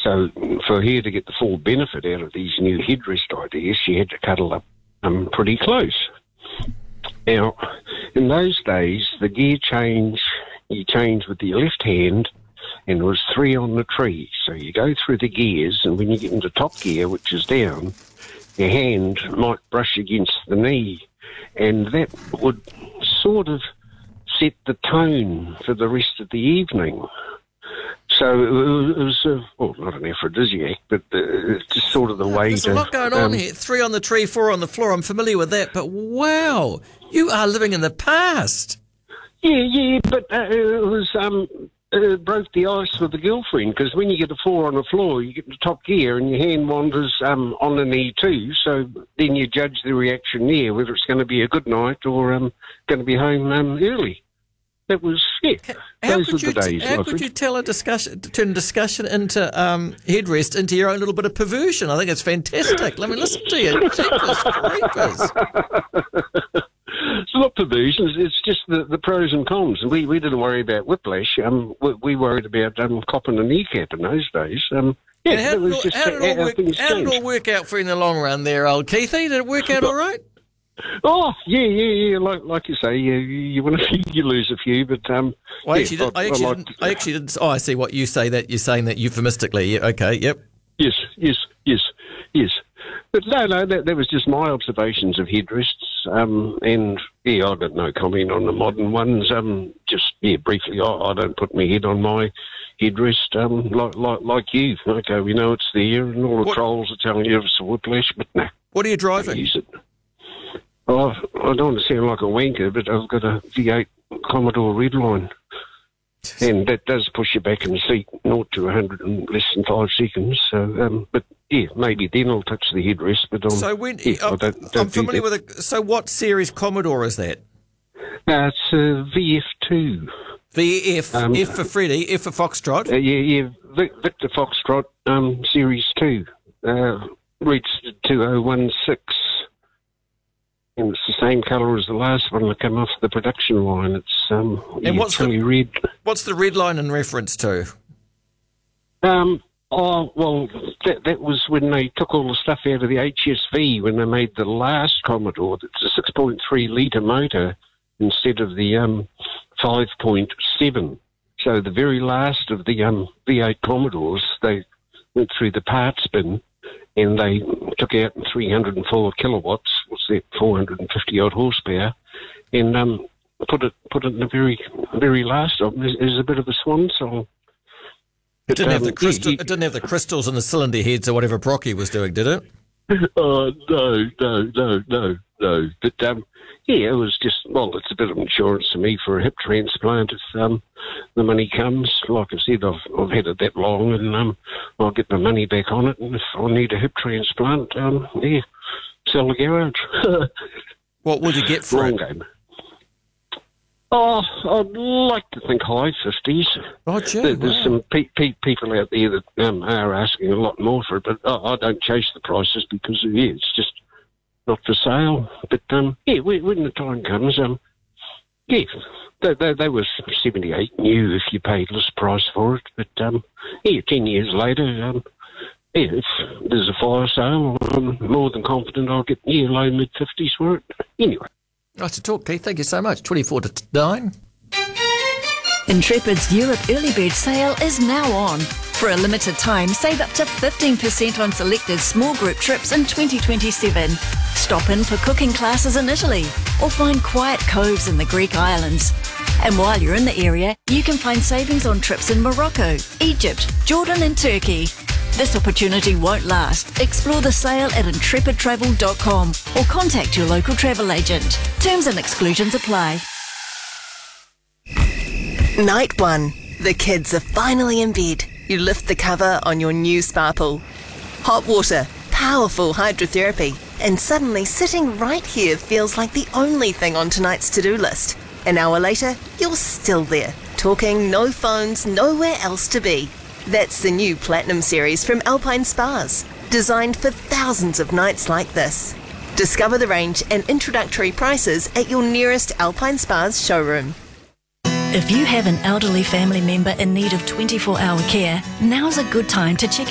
So for her to get the full benefit out of these new headrest ideas, she had to cuddle up pretty close. Now, in those days, the gear change, you change with the left hand, and there was 3 on the tree. So you go through the gears, and when you get into top gear, which is down, your hand might brush against the knee, and that would sort of set the tone for the rest of the evening. So it was not an aphrodisiac, but just sort of the way There's a lot going on here. 3 on the tree, 4 on the floor. I'm familiar with that, but wow, you are living in the past. Yeah, but it was broke the ice with the girlfriend, because when you get a 4 on the floor, you get the top gear and your hand wanders on the knee too. So then you judge the reaction there, whether it's going to be a good night or going to be home early. That was those were the days. How could you turn a discussion into headrest into your own little bit of perversion? I think it's fantastic. Let me listen to you. Jeepers creepers. It's not perversion. It's just the pros and cons. We didn't worry about whiplash. We worried about copping a kneecap in those days. How did it all work out for you in the long run there, old Keithy? Did it work out all right? Oh, yeah. Like you say, you win a few, you lose a few, but I actually didn't. Oh, I see what you say. That you're saying that euphemistically. Yeah, okay, yep. Yes. But no, that was just my observations of headrests, and I got no comment on the modern ones. Briefly, I don't put my head on my headrest like you. Okay, we know it's there, and all the trolls are telling you it's a whiplash, but no. What are you driving? Use it. Oh, I don't want to sound like a wanker, but I've got a V8 Commodore Redline, and that does push you back in the seat 0 to 100 in less than 5 seconds. So, but yeah, maybe then I'll touch the headrest. But I'm familiar with it. So, what series Commodore is that? It's VF2. VF, F for Freddy, F for Foxtrot. Victor Foxtrot, Series 2, registered 2016. And it's the same colour as the last one that came off the production line. It's what's red. What's the red line in reference to? That was when they took all the stuff out of the HSV when they made the last Commodore. It's a 6.3 litre motor instead of the 5.7. So the very last of the V8 Commodores, they went through the parts bin, and they took out 304 kilowatts, what's that, 450 odd horsepower, and put it in the very, very last of them as a bit of a swan song. It didn't have the crystals and the cylinder heads or whatever Brocky was doing, did it? No. But it was just, it's a bit of insurance to me for a hip transplant if the money comes. Like I said, I've had it that long, and I'll get my money back on it. And if I need a hip transplant, sell the garage. What would you get for it? Game. Oh, I'd like to think high 50s. Oh, gee, There's some people out there that are asking a lot more for it, but I don't chase the prices because it's just not for sale. But when the time comes, they were 78 new if you paid list price for it. But 10 years later, if there's a fire sale, I'm more than confident I'll get low mid-50s for it. Anyway. Nice to talk, Keith. Thank you so much. 24 to 9. Intrepid's Europe Early Bird Sale is now on. For a limited time, save up to 15% on selected small group trips in 2027. Stop in for cooking classes in Italy or find quiet coves in the Greek islands. And while you're in the area, you can find savings on trips in Morocco, Egypt, Jordan and Turkey. This opportunity won't last. Explore the sale at intrepidtravel.com or contact your local travel agent. Terms and exclusions apply. Night 1. The kids are finally in bed. You lift the cover on your new Sparkle. Hot water, powerful hydrotherapy, and suddenly sitting right here feels like the only thing on tonight's to-do list. An hour later, you're still there, talking, no phones, nowhere else to be. That's the new Platinum Series from Alpine Spas, designed for thousands of nights like this. Discover the range and introductory prices at your nearest Alpine Spas showroom. If you have an elderly family member in need of 24-hour care, now's a good time to check